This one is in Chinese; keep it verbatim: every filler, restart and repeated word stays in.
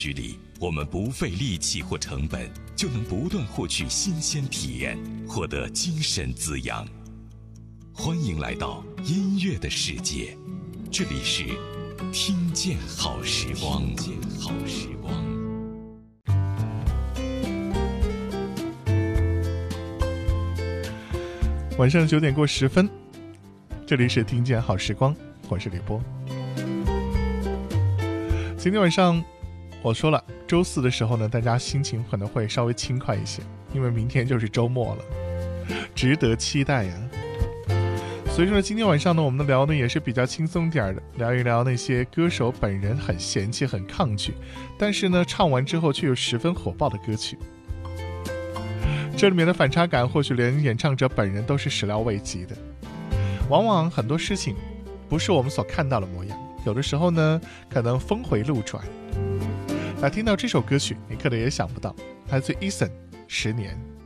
距离，我们不费力气或成本，就能不断获取新鲜体验，获得精神滋养。欢迎来到音乐的世界，这里是听见好时光。听见好时光。 晚上九点过十分，这里是听见好时光，我是李波。今天晚上我说了，周四的时候呢，大家心情可能会稍微轻快一些，因为明天就是周末了，值得期待呀。所以说今天晚上呢，我们聊的也是比较轻松点的，聊一聊那些歌手本人很嫌弃、很抗拒，但是呢，唱完之后却又十分火爆的歌曲。这里面的反差感，或许连演唱者本人都是始料未及的。往往很多事情不是我们所看到的模样，有的时候呢，可能峰回路转。那听到这首歌曲，你可能也想不到，来自 Eason 十年。